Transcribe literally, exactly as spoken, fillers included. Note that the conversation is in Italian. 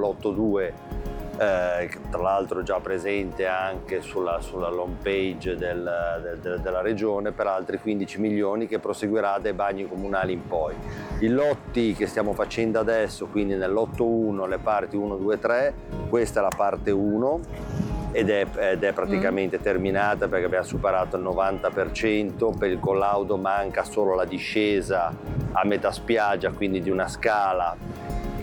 l'otto due, Eh, tra l'altro già presente anche sulla, sulla home page del, del, della regione per altri quindici milioni, che proseguirà dai bagni comunali in poi. I lotti che stiamo facendo adesso, quindi nell'otto uno le parti uno, due, tre, questa è la parte uno ed è, ed è praticamente mm. terminata perché abbiamo superato il novanta per cento. Per il collaudo manca solo la discesa a metà spiaggia, quindi di una scala